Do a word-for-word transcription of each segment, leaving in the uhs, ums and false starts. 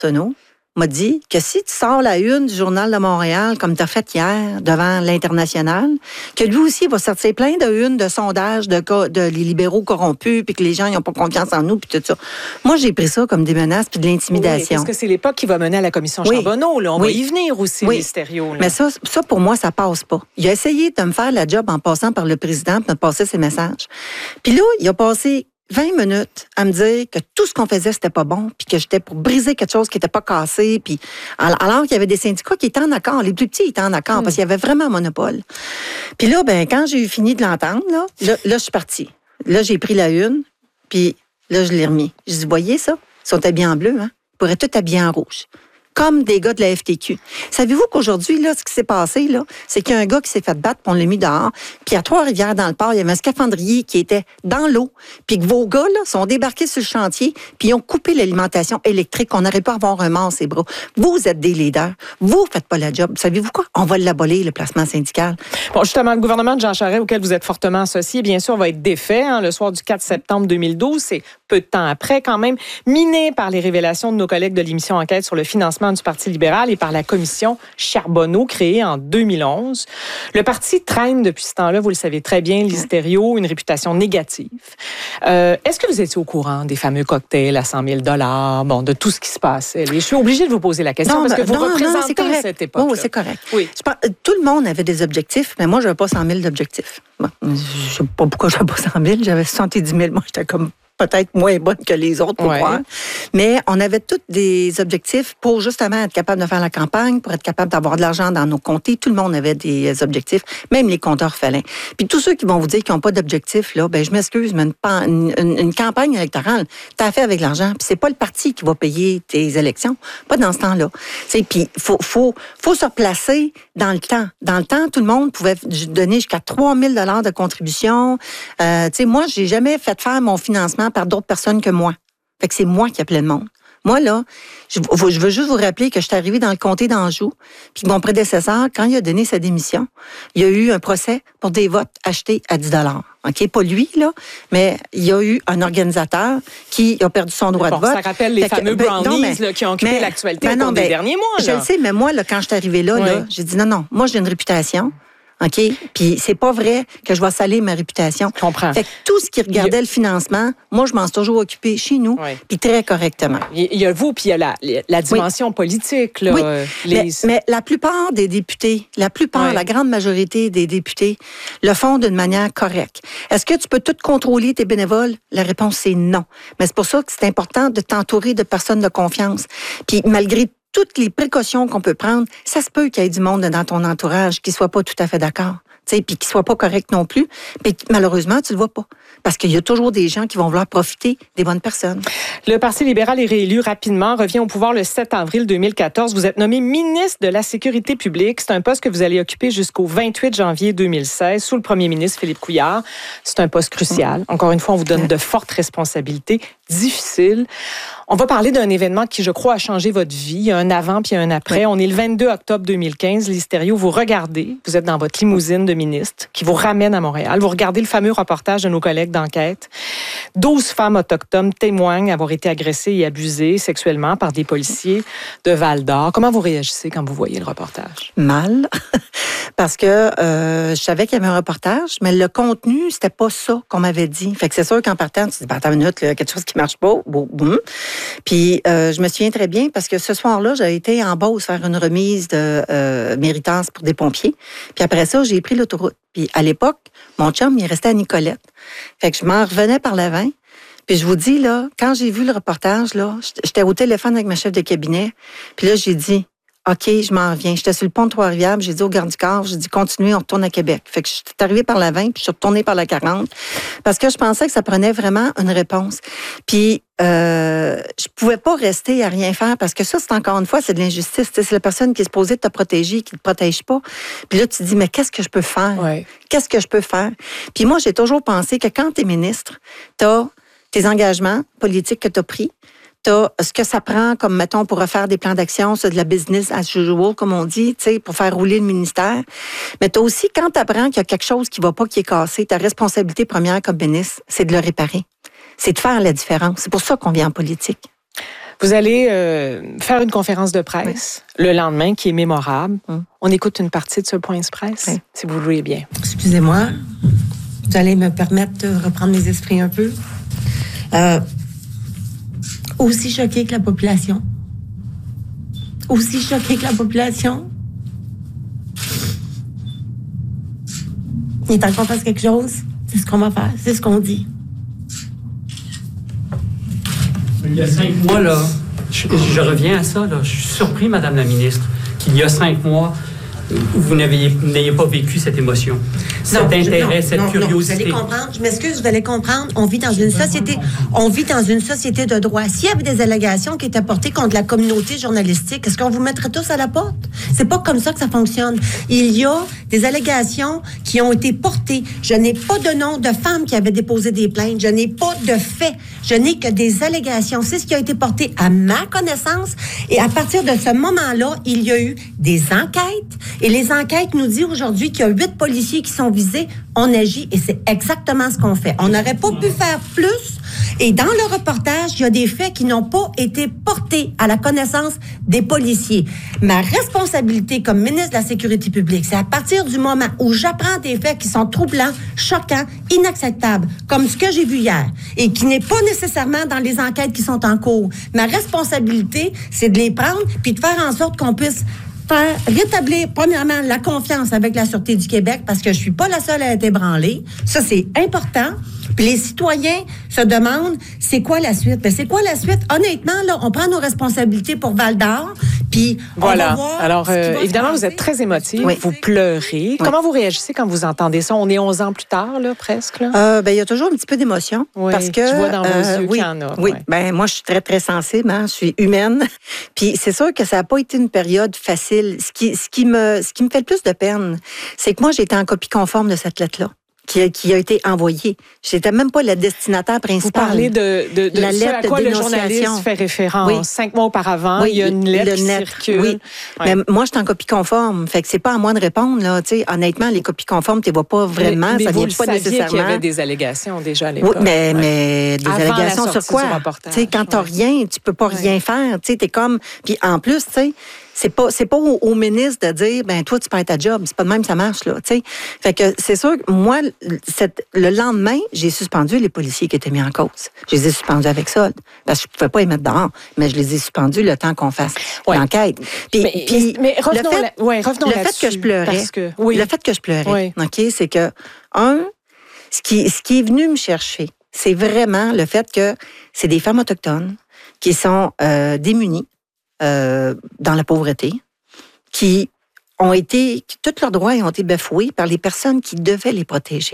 Arsenault m'a dit que si tu sors la une du Journal de Montréal, comme tu as fait hier devant l'International, que lui aussi va sortir plein de une de sondages de, de les libéraux corrompus, puis que les gens n'ont pas confiance en nous, puis tout ça. Moi, j'ai pris ça comme des menaces puis de l'intimidation. Oui, parce que c'est l'époque qui va mener à la commission oui. Charbonneau. Là. On oui. va y venir aussi, oui. les stéréos. Là. Mais ça, ça, pour moi, ça passe pas. Il a essayé de me faire la job en passant par le président pour me passer ses messages. Puis là, il a passé vingt minutes à me dire que tout ce qu'on faisait, c'était pas bon, puis que j'étais pour briser quelque chose qui n'était pas cassé, puis alors qu'il y avait des syndicats qui étaient en accord, les plus petits étaient en accord, mm. parce qu'il y avait vraiment un monopole. Puis là, ben quand j'ai eu fini de l'entendre, là, là, là je suis partie. Là, j'ai pris la une, puis là, je l'ai remis. Je dis, voyez ça? Ils sont habillés en bleu, hein? Ils pourraient tout habiller en rouge. Comme des gars de la F T Q. Savez-vous qu'aujourd'hui, là, ce qui s'est passé, là, c'est qu'il y a un gars qui s'est fait battre, puis on l'a mis dehors. Puis à Trois-Rivières, dans le port, il y avait un scaphandrier qui était dans l'eau. Puis que vos gars, là, sont débarqués sur le chantier, puis ils ont coupé l'alimentation électrique. On n'aurait pas à avoir un mort ses bras. Vous êtes des leaders. Vous faites pas la job. Savez-vous quoi? On va l'abolir, le placement syndical. Bon, justement, le gouvernement de Jean Charest, auquel vous êtes fortement associé, bien sûr, va être défait hein, le soir du quatre septembre deux mille douze. C'est peu de temps après, quand même, miné par les révélations de nos collègues de l'émission Enquête sur le financement du Parti libéral et par la commission Charbonneau, créée en deux mille onze. Le parti traîne depuis ce temps-là, vous le savez très bien, Lise Thériault, une réputation négative. Euh, est-ce que vous étiez au courant des fameux cocktails à cent mille dollars, bon, de tout ce qui se passait? Je suis obligée de vous poser la question non, parce que vous non, représentez non, cette époque. Oui, c'est correct. Oui. Pense, tout le monde avait des objectifs, mais moi, je n'avais pas cent mille d'objectifs. Bon, je ne sais pas pourquoi je n'avais pas cent mille, j'avais soixante-dix mille. Moi, j'étais comme peut-être moins bonne que les autres, pour ouais. croire. Mais on avait tous des objectifs pour justement être capable de faire la campagne, pour être capable d'avoir de l'argent dans nos comtés. Tout le monde avait des objectifs, même les compteurs félins. Puis tous ceux qui vont vous dire qu'ils n'ont pas d'objectifs, là, ben je m'excuse, mais une, une, une campagne électorale, t'as fait avec l'argent. Puis c'est pas le parti qui va payer tes élections. Pas dans ce temps-là. Puis il faut, faut, faut se replacer dans le temps. Dans le temps, tout le monde pouvait donner jusqu'à trois mille dollars de contribution. Euh, tu sais, moi, j'ai jamais fait faire mon financement par d'autres personnes que moi. Fait que c'est moi qui appelais le monde. Moi, là, je, je veux juste vous rappeler que je suis arrivée dans le comté d'Anjou, puis mon prédécesseur, quand il a donné sa démission, il y a eu un procès pour des votes achetés à dix dollars. OK? Pas lui, là, mais il y a eu un organisateur qui a perdu son droit bon, de vote. Ça rappelle les fait fameux que, brownies ben, non, mais, là, qui ont occupé mais, l'actualité ben, non, ben, des derniers mois. Là. Je le sais, mais moi, là, quand je suis arrivée là, oui. là j'ai dit non, non, moi, j'ai une réputation. OK? Puis c'est pas vrai que je vais salir ma réputation. Je comprends. Fait que tout ce qui regardait a... le financement, moi, je m'en suis toujours occupée chez nous, oui. puis très correctement. Il y a vous, puis il y a la, la dimension oui. politique. Là, oui. les... mais, mais la plupart des députés, la plupart, oui. la grande majorité des députés le font d'une manière correcte. Est-ce que tu peux tout contrôler tes bénévoles? La réponse, c'est non. Mais c'est pour ça que c'est important de t'entourer de personnes de confiance. Puis malgré toutes les précautions qu'on peut prendre, ça se peut qu'il y ait du monde dans ton entourage qui soit pas tout à fait d'accord, tu sais, puis qui soit pas correct non plus. Puis malheureusement, tu le vois pas, parce qu'il y a toujours des gens qui vont vouloir profiter des bonnes personnes. Le Parti libéral est réélu rapidement, revient au pouvoir le sept avril deux mille quatorze. Vous êtes nommé ministre de la Sécurité publique. C'est un poste que vous allez occuper jusqu'au vingt-huit janvier deux mille seize sous le premier ministre Philippe Couillard. C'est un poste crucial. Encore une fois, on vous donne de fortes responsabilités, difficiles. On va parler d'un événement qui, je crois, a changé votre vie. Il y a un avant puis un après. Oui. On est le vingt-deux octobre deux mille quinze. Lise Thériault, vous regardez, vous êtes dans votre limousine de ministre qui vous ramène à Montréal. Vous regardez le fameux reportage de nos collègues d'enquête. douze femmes autochtones témoignent avoir été agressées et abusées sexuellement par des policiers de Val-d'Or. Comment vous réagissez quand vous voyez le reportage? Mal. Parce que euh, je savais qu'il y avait un reportage, mais le contenu, c'était pas ça qu'on m'avait dit. Fait que c'est sûr qu'en partant, tu te dis, ben, attends une minute, là, quelque chose qui marche pas. Boum, boum. Puis euh, je me souviens très bien parce que ce soir-là, j'ai été en Beauce faire une remise de euh, méritance pour des pompiers. Puis après ça, j'ai pris l'autoroute. Puis à l'époque, mon chum, il restait à Nicolette. Fait que je m'en revenais par l'avant. Puis je vous dis, là, quand j'ai vu le reportage, là, j'étais au téléphone avec ma chef de cabinet. Puis là, j'ai dit, OK, je m'en reviens. J'étais sur le pont de Trois-Rivières, j'ai dit au garde du corps, j'ai dit continuez, on retourne à Québec. Fait que je suis arrivée par la vingt, puis je suis retournée par la quarante, parce que je pensais que ça prenait vraiment une réponse. Puis euh, je pouvais pas rester à rien faire, parce que ça, c'est encore une fois, c'est de l'injustice. C'est la personne qui est supposée te protéger, qui te protège pas. Puis là, tu te dis, mais qu'est-ce que je peux faire? Ouais. Qu'est-ce que je peux faire? Puis moi, j'ai toujours pensé que quand tu es ministre, tu as tes engagements politiques que tu as pris, t'as ce que ça prend, comme, mettons, pour refaire des plans d'action, c'est de la business as usual, comme on dit, tu sais, pour faire rouler le ministère. Mais t'as aussi, quand t'apprends qu'il y a quelque chose qui va pas, qui est cassé, ta responsabilité première comme ministre, c'est de le réparer. C'est de faire la différence. C'est pour ça qu'on vient en politique. Vous allez euh, faire une conférence de presse oui. le lendemain qui est mémorable. Hum. On écoute une partie de ce point express, oui. si vous le voulez bien. Excusez-moi, vous allez me permettre de reprendre mes esprits un peu. Euh, aussi choqué que la population. Aussi choqué que la population. Et tant qu'on fasse quelque chose, c'est ce qu'on va faire, c'est ce qu'on dit. Il y a cinq mois, là, je, je reviens à ça, là, je suis surpris, Madame la ministre, qu'il y a cinq mois, vous n'aviez, n'ayez pas vécu cette émotion, cet non, intérêt, je, non, cette non, curiosité. Non, vous allez comprendre, je m'excuse, vous allez comprendre, on vit dans une société, on vit dans une société de droit. S'il y avait des allégations qui étaient portées contre la communauté journalistique, est-ce qu'on vous mettrait tous à la porte? C'est pas comme ça que ça fonctionne. Il y a des allégations qui ont été portées. Je n'ai pas de nom de femmes qui avaient déposé des plaintes. Je n'ai pas de faits. Je n'ai que des allégations. C'est ce qui a été porté à ma connaissance. Et à partir de ce moment-là, il y a eu des enquêtes. Et les enquêtes nous disent aujourd'hui qu'il y a huit policiers qui sont visés. On agit et c'est exactement ce qu'on fait. On n'aurait pas pu faire plus. Et dans le reportage, il y a des faits qui n'ont pas été portés à la connaissance des policiers. Ma responsabilité comme ministre de la Sécurité publique, c'est à partir du moment où j'apprends des faits qui sont troublants, choquants, inacceptables, comme ce que j'ai vu hier, et qui n'est pas nécessairement dans les enquêtes qui sont en cours. Ma responsabilité, c'est de les prendre puis de faire en sorte qu'on puisse faire rétablir, premièrement, la confiance avec la Sûreté du Québec, parce que je suis pas la seule à être ébranlée. Ça, c'est important. Puis les citoyens se demandent, c'est quoi la suite? Ben, c'est quoi la suite? Honnêtement, là, on prend nos responsabilités pour Val-d'Or, puis voilà. on va voir. Alors, euh, évidemment, vous êtes très émotive, oui. vous pleurez. Oui. Comment vous réagissez quand vous entendez ça? On est onze ans plus tard, là, presque. Là. Euh, ben, il y a toujours un petit peu d'émotion. Oui, parce que, je vois dans vos euh, yeux oui, qu'il y en a. Oui, ouais. ben, moi, je suis très, très sensible. Hein? Je suis humaine. Puis c'est sûr que ça n'a pas été une période facile. Ce qui, ce qui me, ce qui me fait le plus de peine, c'est que moi, j'étais en copie conforme de cette lettre-là. Qui a, qui a été envoyée. J'étais même pas le destinataire principal. Vous parlez de, de, de la ce lettre à quoi de le journaliste fait référence. Oui. Cinq mois auparavant, oui, il y a une lettre qui net. circule. Oui. Ouais. Mais moi, je suis en copie conforme. Fait que c'est pas à moi de répondre, là. Tu sais, honnêtement, les copies conformes, tu les vois pas vraiment. Mais, mais ça vient pas nécessairement. Qu'il y avait des allégations déjà à l'époque. Oui, mais, ouais. mais des Avant allégations sur quoi? Tu sais, quand t'as ouais. rien, tu peux pas ouais. rien faire. Tu sais, t'es comme. Puis en plus, tu sais, c'est pas c'est pas au, au ministre de dire ben toi tu perds ta job, c'est pas de même ça marche là, tu sais. Fait que c'est sûr que moi cette, le lendemain, j'ai suspendu les policiers qui étaient mis en cause. Je les ai suspendus avec solde parce que je pouvais pas les mettre dehors, mais je les ai suspendus le temps qu'on fasse ouais. l'enquête. Puis mais, puis mais revenons le fait, là, ouais, revenons le fait que je pleurais, que, oui. le fait que je pleurais, oui. OK, c'est que un ce qui ce qui est venu me chercher, c'est vraiment le fait que c'est des femmes autochtones qui sont euh, démunies Euh, dans la pauvreté, qui ont été, qui, tous leurs droits ont été bafoués par les personnes qui devaient les protéger.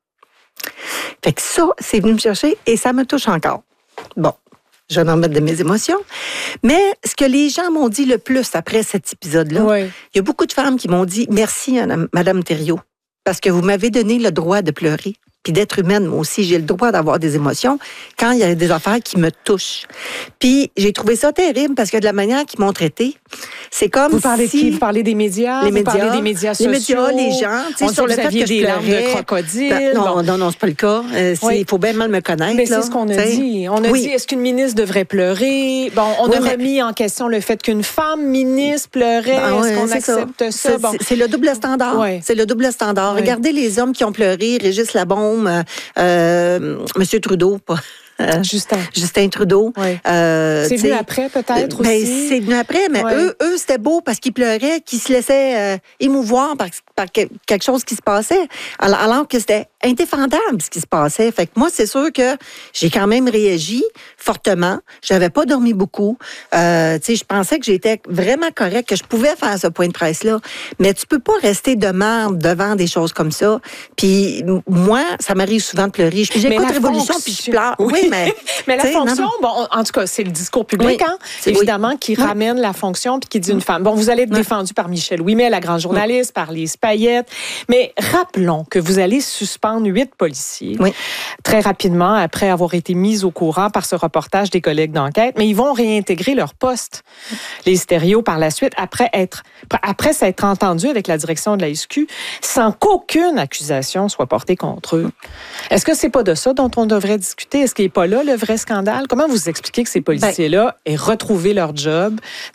Fait que ça, c'est venu me chercher et ça me touche encore. Bon, je vais en mettre de mes émotions. Mais ce que les gens m'ont dit le plus après cet épisode-là, oui. il y a beaucoup de femmes qui m'ont dit « Merci, Madame Thériault, parce que vous m'avez donné le droit de pleurer. » Puis d'être humaine, moi aussi, j'ai le droit d'avoir des émotions quand il y a des affaires qui me touchent. Puis j'ai trouvé ça terrible parce que de la manière qu'ils m'ont traité, c'est comme vous parlez si... De qui? Vous parlez des médias? Les vous médias. Parlez des médias sociaux? Les médias, les gens. On sur le fait que je des larmes de crocodile. Ben, non, bon. non, non, c'est pas le cas. Euh, oui. Il faut bien mal me connaître. Mais c'est ce qu'on a t'sais. dit. On a oui. dit, est-ce qu'une ministre devrait pleurer? Bon, on oui, a mais... remis en question le fait qu'une femme ministre pleurait. Ben, est-ce ouais, qu'on accepte ça? ça? C'est, bon. c'est le double standard. Ouais. C'est le double standard. Ouais. Regardez les hommes qui ont pleuré. Régis Labaume, euh, Monsieur Trudeau, pas... Euh, Justin. Justin Trudeau. Oui. Euh, c'est venu après, peut-être, ben, aussi? C'est venu après, mais oui. eux, eux, c'était beau parce qu'ils pleuraient, qu'ils se laissaient euh, émouvoir par, par quelque chose qui se passait, alors, alors que c'était indéfendable ce qui se passait. Fait que moi, c'est sûr que j'ai quand même réagi fortement. J'avais pas dormi beaucoup. Euh, tu sais, je pensais que j'étais vraiment correcte, que je pouvais faire ce point de presse-là. Mais tu peux pas rester de merde devant des choses comme ça. Puis moi, ça m'arrive souvent de pleurer. J'écoute Révolution puis je pleure. Oui, oui mais... mais la fonction, non, bon, en tout cas, c'est le discours public, oui, hein, évidemment, oui. qui oui. ramène la fonction puis qui dit une femme. Bon, vous allez être oui. défendu par Michel Ouimet, la grande journaliste, oui. par Lise Payette. Mais rappelons que vous allez suspendre suspendre huit policiers. Oui. Très rapidement, après avoir été mis au courant par ce reportage des collègues d'enquête, mais ils vont réintégrer leur poste, les stérios, par la suite, après être, après s'être entendus avec la direction de la S Q, sans qu'aucune accusation soit portée contre eux. Est-ce que c'est pas de ça dont on devrait discuter? Est-ce qu'il n'est pas là le vrai scandale? Comment vous expliquez que ces policiers-là aient retrouvé leur job